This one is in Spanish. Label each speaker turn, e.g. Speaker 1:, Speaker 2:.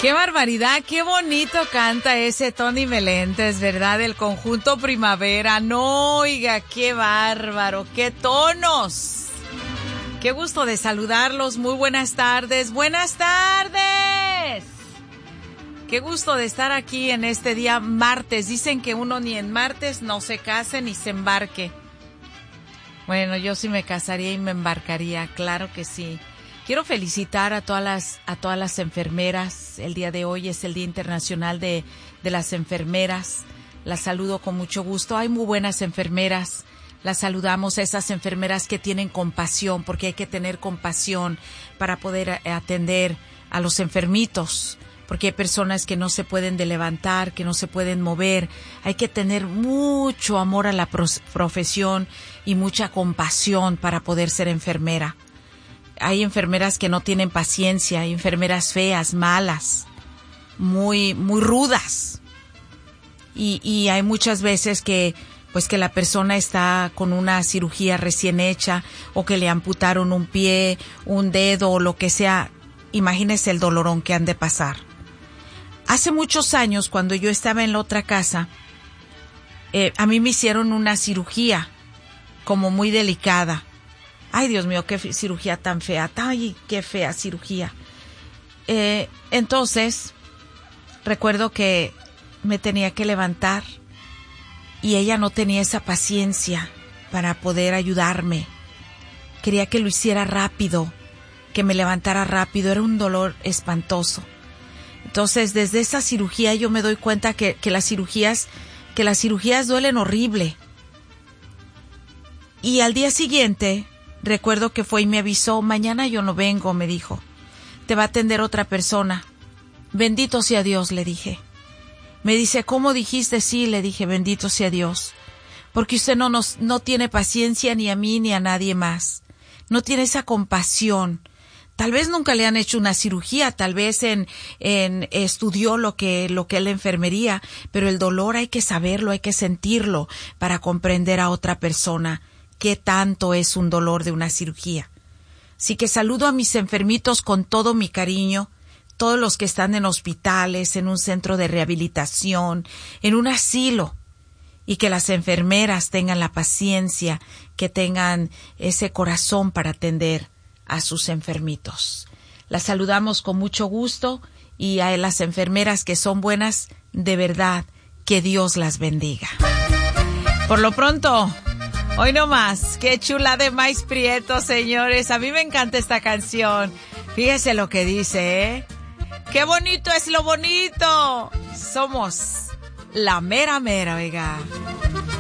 Speaker 1: ¡Qué barbaridad! ¡Qué bonito canta ese Tony Meléndez, ¿verdad? Del conjunto Primavera. No, oiga, qué bárbaro, qué tonos. Qué gusto de saludarlos. Muy buenas tardes. ¡Buenas tardes! Qué gusto de estar aquí en este día martes. Dicen que uno ni en martes no se case ni se embarque. Bueno, yo sí me casaría y me embarcaría, claro que sí. Quiero felicitar a todas las enfermeras. El día de hoy es el Día Internacional de las Enfermeras. Las saludo con mucho gusto. Hay muy buenas enfermeras. Las saludamos a esas enfermeras que tienen compasión, porque hay que tener compasión para poder atender a los enfermitos, porque hay personas que no se pueden levantar, que no se pueden mover. Hay que tener mucho amor a la profesión y mucha compasión para poder ser enfermera. Hay enfermeras que no tienen paciencia, hay enfermeras feas, malas, muy rudas. Y hay muchas veces que la persona está con una cirugía recién hecha o que le amputaron un pie, un dedo o lo que sea. Imagínese el dolorón que han de pasar. Hace muchos años, cuando yo estaba en la otra casa, a mí me hicieron una cirugía como muy delicada. Ay, Dios mío, qué cirugía tan fea. Ay, qué fea cirugía. Entonces, recuerdo que me tenía que levantar y ella no tenía esa paciencia para poder ayudarme. Quería que lo hiciera rápido, que me levantara rápido. Era un dolor espantoso. Entonces, desde esa cirugía yo me doy cuenta que las cirugías duelen horrible. Y al día siguiente, recuerdo que fue y me avisó, mañana yo no vengo, me dijo. Te va a atender otra persona. Bendito sea Dios, le dije. Me dice, ¿cómo dijiste? Sí, le dije, bendito sea Dios. Porque usted no tiene paciencia ni a mí ni a nadie más. No tiene esa compasión. Tal vez nunca le han hecho una cirugía, tal vez estudió lo que es la enfermería, pero el dolor hay que saberlo, hay que sentirlo para comprender a otra persona qué tanto es un dolor de una cirugía. Así que saludo a mis enfermitos con todo mi cariño, todos los que están en hospitales, en un centro de rehabilitación, en un asilo, y que las enfermeras tengan la paciencia, que tengan ese corazón para atender a sus enfermitos. Las saludamos con mucho gusto y a las enfermeras que son buenas, de verdad, que Dios las bendiga. Por lo pronto, hoy no más, qué chula de Maíz Prieto, señores. A mí me encanta esta canción. Fíjese lo que dice, ¿eh? ¡Qué bonito es lo bonito! Somos la mera mera, oiga.